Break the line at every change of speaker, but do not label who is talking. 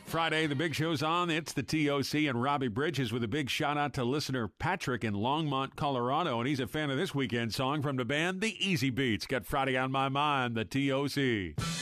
Friday, the big show's on. It's the TOC and Robbie Bridges with a big shout out to listener Patrick in Longmont, Colorado. And he's a fan of this weekend song from the band The Easy Beats. Got Friday on my mind, the TOC.